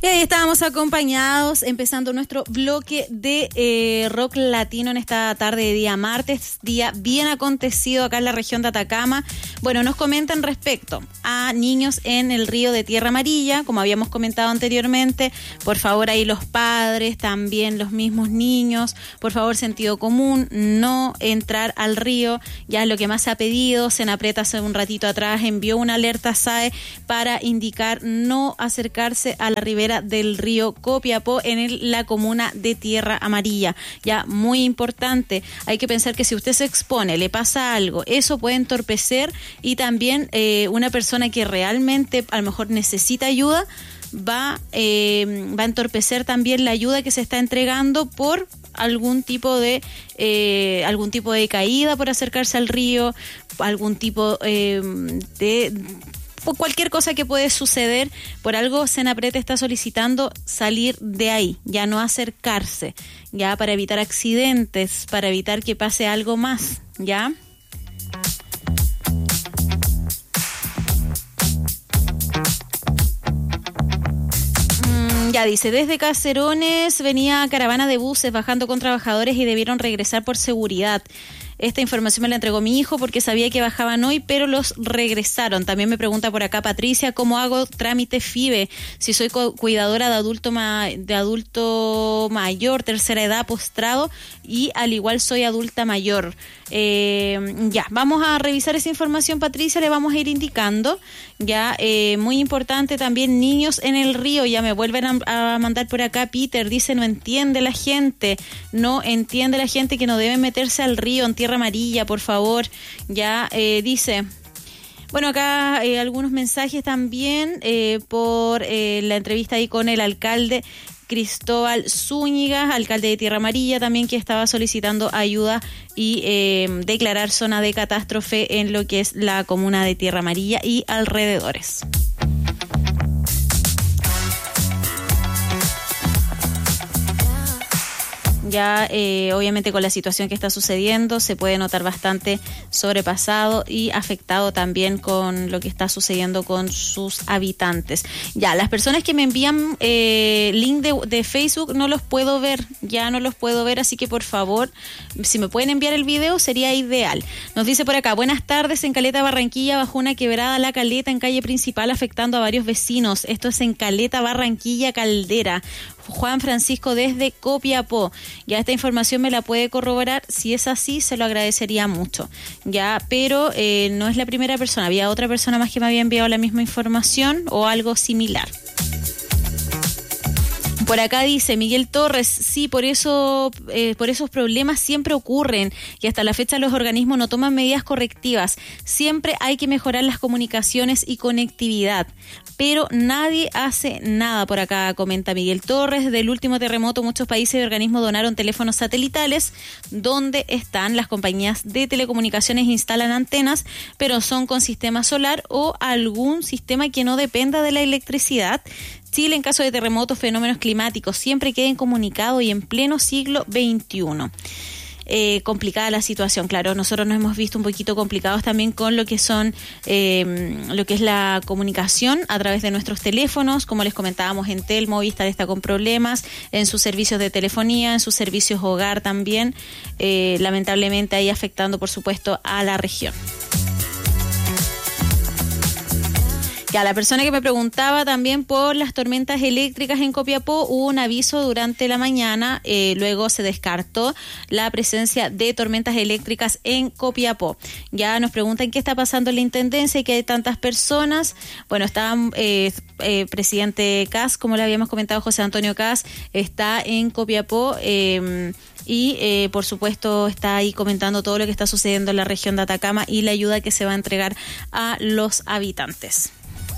Y ahí estábamos acompañados, empezando nuestro bloque de rock latino en esta tarde de día martes, día bien acontecido acá en la región de Atacama. Bueno, nos comentan respecto a niños en el río de Tierra Amarilla, como habíamos comentado anteriormente, por favor ahí los padres, también los mismos niños, por favor sentido común, no entrar al río, ya es lo que más se ha pedido. Senapreta hace un ratito atrás envió una alerta SAE para indicar no acercarse a la ribera del río Copiapó en la comuna de Tierra Amarilla. Ya, muy importante, hay que pensar que si usted se expone, le pasa algo, eso puede entorpecer y también una persona que realmente a lo mejor necesita ayuda va a entorpecer también la ayuda que se está entregando por algún tipo de caída por acercarse al río, algún tipo por cualquier cosa que puede suceder. Por algo Senapreta está solicitando salir de ahí, ya no acercarse, ya para evitar accidentes, para evitar que pase algo más, ¿ya? Ya dice, desde Caserones venía caravana de buses bajando con trabajadores y debieron regresar por seguridad. Esta información me la entregó mi hijo porque sabía que bajaban hoy, pero los regresaron. También me pregunta por acá Patricia, ¿cómo hago trámite FIBE? Si soy cuidadora de adulto mayor, tercera edad, postrado, y al igual soy adulta mayor. Ya, vamos a revisar esa información, Patricia, le vamos a ir indicando. Ya, muy importante también, niños en el río, ya me vuelven a mandar por acá. Peter dice, no entiende la gente que no debe meterse al río en Tierra Amarilla, por favor. Ya, dice... Bueno, acá algunos mensajes también por la entrevista ahí con el alcalde Cristóbal Zúñiga, alcalde de Tierra Amarilla, también, que estaba solicitando ayuda y declarar zona de catástrofe en lo que es la comuna de Tierra Amarilla y alrededores. Ya obviamente con la situación que está sucediendo se puede notar bastante sobrepasado y afectado también con lo que está sucediendo con sus habitantes. Ya, las personas que me envían link de Facebook no los puedo ver, así que por favor, si me pueden enviar el video sería ideal. Nos dice por acá, buenas tardes, en Caleta, Barranquilla, bajó una quebrada La Caleta en calle principal afectando a varios vecinos. Esto es en Caleta, Barranquilla, Caldera. Juan Francisco desde Copiapó. Ya, esta información me la puede corroborar. Si es así, se lo agradecería mucho. Ya, pero no es la primera persona. Había otra persona más que me había enviado la misma información o algo similar. Por acá dice Miguel Torres, sí, por esos problemas siempre ocurren y hasta la fecha los organismos no toman medidas correctivas. Siempre hay que mejorar las comunicaciones y conectividad, pero nadie hace nada. Por acá comenta Miguel Torres, del último terremoto muchos países y organismos donaron teléfonos satelitales donde están las compañías de telecomunicaciones instalan antenas, pero son con sistema solar o algún sistema que no dependa de la electricidad. Chile, en caso de terremotos, fenómenos climáticos, siempre queden comunicados y en pleno siglo XXI. Complicada la situación, claro, nosotros nos hemos visto un poquito complicados también con lo que son lo que es la comunicación a través de nuestros teléfonos, como les comentábamos, Entel, Movistar está con problemas en sus servicios de telefonía, en sus servicios hogar también, lamentablemente ahí afectando por supuesto a la región. Ya, la persona que me preguntaba también por las tormentas eléctricas en Copiapó, hubo un aviso durante la mañana, luego se descartó la presencia de tormentas eléctricas en Copiapó. Ya nos preguntan qué está pasando en la Intendencia y que hay tantas personas. Bueno, está presidente Kast, como le habíamos comentado, José Antonio Kast, está en Copiapó y por supuesto está ahí comentando todo lo que está sucediendo en la región de Atacama y la ayuda que se va a entregar a los habitantes.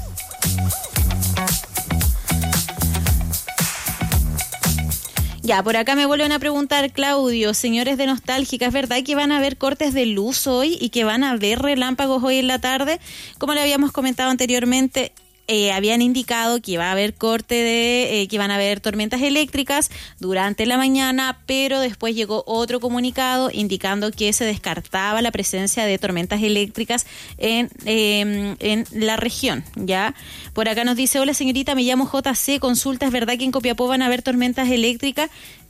Ya, por acá me vuelven a preguntar, Claudio, señores de Nostálgica, ¿es verdad que van a haber cortes de luz hoy y que van a haber relámpagos hoy en la tarde? Como le habíamos comentado anteriormente, habían indicado que iba a haber que iban a haber tormentas eléctricas durante la mañana, pero después llegó otro comunicado indicando que se descartaba la presencia de tormentas eléctricas en la región, ¿ya? Por acá nos dice: hola señorita, me llamo JC, consulta, ¿es verdad que en Copiapó van a haber tormentas eléctricas?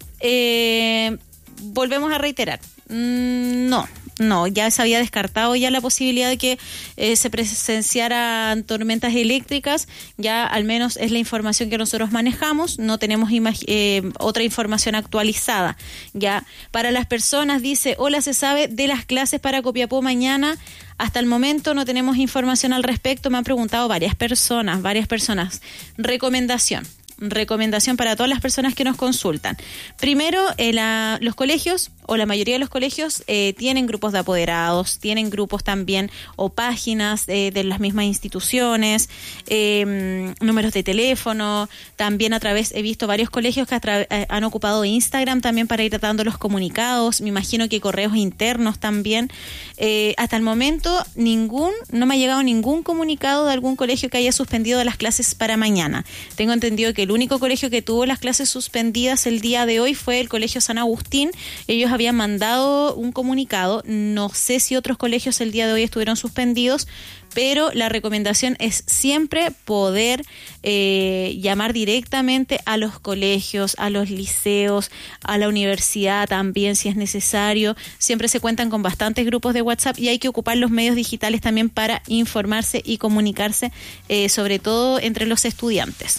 Volvemos a reiterar, no, ya se había descartado ya la posibilidad de que se presenciaran tormentas eléctricas, ya al menos es la información que nosotros manejamos, no tenemos otra información actualizada. Ya para las personas, dice: hola, ¿se sabe de las clases para Copiapó mañana? Hasta el momento no tenemos información al respecto, me han preguntado varias personas. Recomendación para todas las personas que nos consultan. Primero, los colegios, o la mayoría de los colegios, tienen grupos de apoderados, tienen grupos también o páginas de las mismas instituciones, números de teléfono. También he visto varios colegios que han ocupado Instagram también para ir dando los comunicados. Me imagino que correos internos también. Hasta el momento no me ha llegado ningún comunicado de algún colegio que haya suspendido las clases para mañana. Tengo entendido que el único colegio que tuvo las clases suspendidas el día de hoy fue el Colegio San Agustín. Ellos habían mandado un comunicado. No sé si otros colegios el día de hoy estuvieron suspendidos, pero la recomendación es siempre poder llamar directamente a los colegios, a los liceos, a la universidad también, si es necesario. Siempre se cuentan con bastantes grupos de WhatsApp y hay que ocupar los medios digitales también para informarse y comunicarse, sobre todo entre los estudiantes.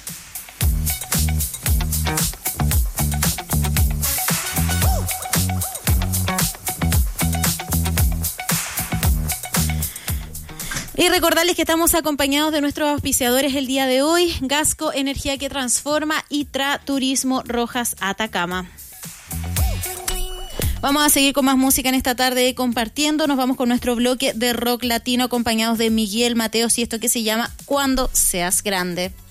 Y recordarles que estamos acompañados de nuestros auspiciadores el día de hoy: Gasco, energía que transforma, y Turismo Rojas Atacama. Vamos a seguir con más música en esta tarde compartiendo. Nos vamos con nuestro bloque de rock latino acompañados de Miguel Mateos y esto que se llama Cuando Seas Grande.